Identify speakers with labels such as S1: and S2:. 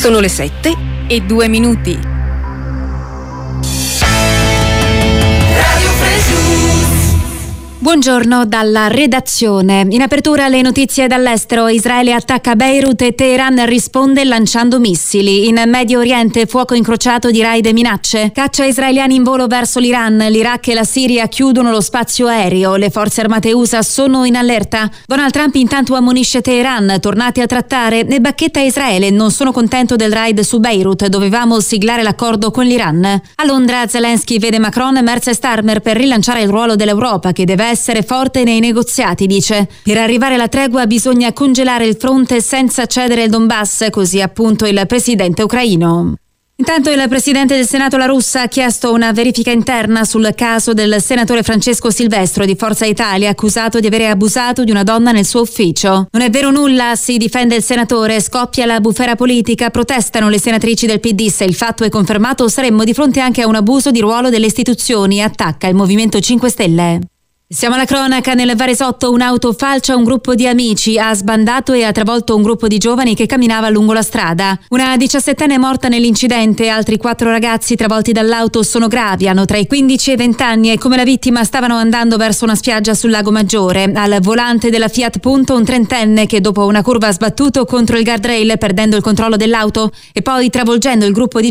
S1: Sono le 7:02.
S2: Radio Fresh News.
S3: Buongiorno dalla redazione. In apertura le notizie dall'estero. Israele attacca Beirut e Teheran risponde lanciando missili. In Medio Oriente fuoco incrociato di raid e minacce. Caccia israeliani in volo verso l'Iran. L'Iraq e la Siria chiudono lo spazio aereo. Le forze armate USA sono in allerta. Donald Trump intanto ammonisce Teheran. Tornate a trattare. E bacchetta Israele. Non sono contento del raid su Beirut. Dovevamo siglare l'accordo con l'Iran. A Londra Zelensky vede Macron, Merz e Starmer per rilanciare il ruolo dell'Europa che deve essere forte nei negoziati, dice. Per arrivare alla tregua bisogna congelare il fronte senza cedere il Donbass, così appunto il presidente ucraino. Intanto il presidente del Senato La Russa ha chiesto una verifica interna sul caso del senatore Francesco Silvestro di Forza Italia, accusato di avere abusato di una donna nel suo ufficio. Non è vero nulla, si difende il senatore, scoppia la bufera politica, protestano le senatrici del PD. Se il fatto è confermato saremmo di fronte anche a un abuso di ruolo delle istituzioni, attacca il Movimento 5 Stelle. Siamo alla cronaca. Nel Varesotto un'auto falcia un gruppo di amici, ha sbandato e ha travolto un gruppo di giovani che camminava lungo la strada. Una 17enne è morta nell'incidente, altri 4 ragazzi travolti dall'auto sono gravi, hanno tra i 15 e i 20 anni e come la vittima stavano andando verso una spiaggia sul Lago Maggiore. Al volante della Fiat Punto un trentenne che dopo una curva ha sbattuto contro il guardrail perdendo il controllo dell'auto e poi travolgendo il gruppo di